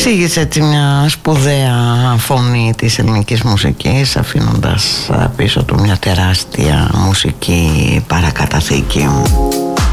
Εξήγησε έτσι μια σπουδαία φωνή της ελληνικής μουσικής, αφήνοντας πίσω του μια τεράστια μουσική παρακαταθήκη.